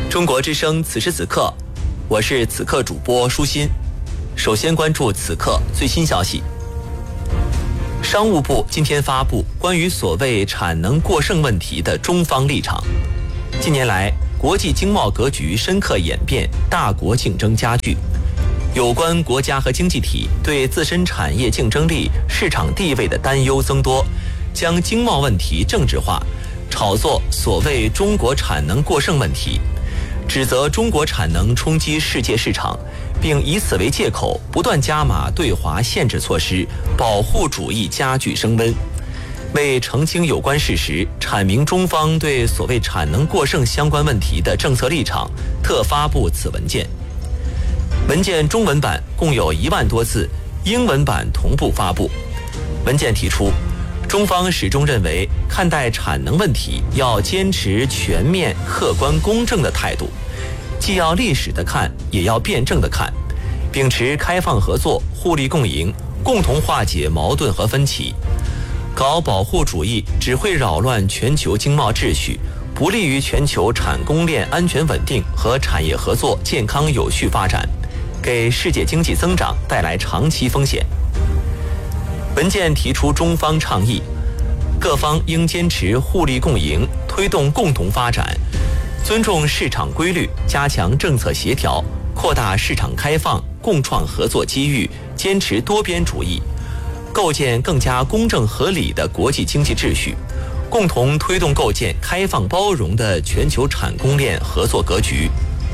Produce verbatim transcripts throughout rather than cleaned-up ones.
中国之声此时此刻，我是此刻主播舒心。首先关注此刻最新消息。商务部今天发布关于所谓产能过剩问题的中方立场。近年来，国际经贸格局深刻演变，大国竞争加剧，有关国家和经济体对自身产业竞争力、市场地位的担忧增多，将经贸问题政治化，炒作所谓中国产能过剩问题，指责中国产能冲击世界市场，并以此为借口不断加码对华限制措施，保护主义加剧升温。为澄清有关事实，阐明中方对所谓产能过剩相关问题的政策立场，特发布此文件。文件中文版共有一万多字，英文版同步发布。文件提出，中方始终认为，看待产能问题要坚持全面、客观、公正的态度，既要历史的看，也要辩证的看，秉持开放合作、互利共赢，共同化解矛盾和分歧。搞保护主义只会扰乱全球经贸秩序，不利于全球产供链安全稳定和产业合作健康有序发展，给世界经济增长带来长期风险。文件提出中方倡议，各方应坚持互利共赢，推动共同发展，尊重市场规律，加强政策协调，扩大市场开放，共创合作机遇，坚持多边主义，构建更加公正合理的国际经济秩序，共同推动构建开放包容的全球产供链合作格局。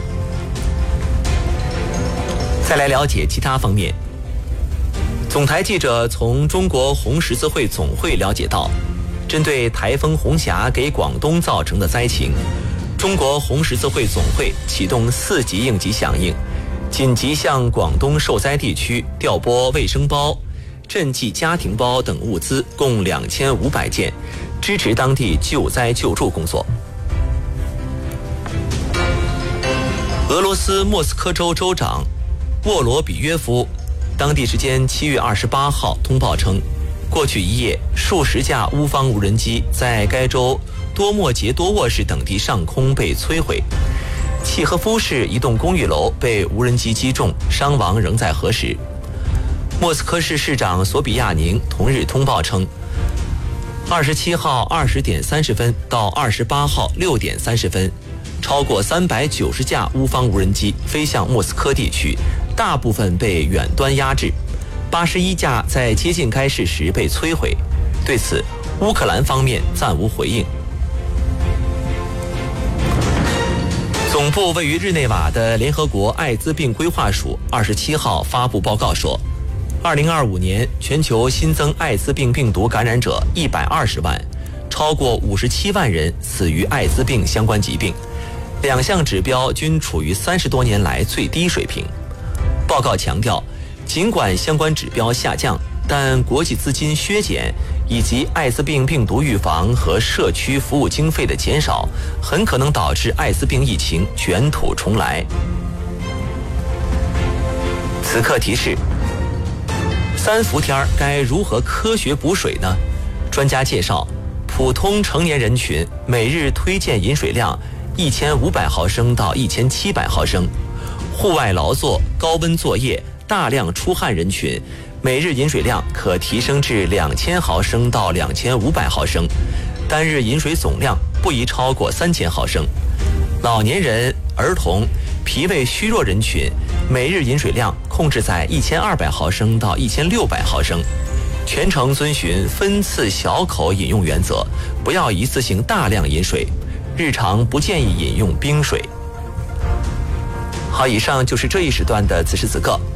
再来了解其他方面。总台记者从中国红十字会总会了解到，针对台风红霞给广东造成的灾情，中国红十字会总会启动四级应急响应，紧急向广东受灾地区调拨卫生包、赈济家庭包等物资共两千五百件，支持当地救灾救助工作。俄罗斯莫斯科州州长沃罗比约夫当地时间七月二十八号通报称，过去一夜，数十架乌方无人机在该州多莫杰多沃市等地上空被摧毁。契诃夫市一栋公寓楼被无人机击中，伤亡仍在核实。莫斯科市市长索比亚宁同日通报称，二十七号二十点三十分到二十八号六点三十分，超过三百九十架乌方无人机飞向莫斯科地区，大部分被远端压制，八十一架在接近该市时被摧毁。对此，乌克兰方面暂无回应。总部位于日内瓦的联合国艾滋病规划署二十七号发布报告说，二零二五年全球新增艾滋病病毒感染者一百二十万，超过五十七万人死于艾滋病相关疾病，两项指标均处于三十多年来最低水平。报告强调，尽管相关指标下降，但国际资金削减以及艾滋病病毒预防和社区服务经费的减少，很可能导致艾滋病疫情卷土重来。此刻提示：三伏天该如何科学补水呢？专家介绍，普通成年人群每日推荐饮水量一千五百毫升到一千七百毫升，户外劳作、高温作业、大量出汗人群，每日饮水量可提升至两千毫升到两千五百毫升，单日饮水总量不宜超过三千毫升。老年人、儿童、脾胃虚弱人群，每日饮水量控制在一千二百毫升到一千六百毫升，全程遵循分次小口饮用原则，不要一次性大量饮水，日常不建议饮用冰水。好，以上就是这一时段的此时此刻，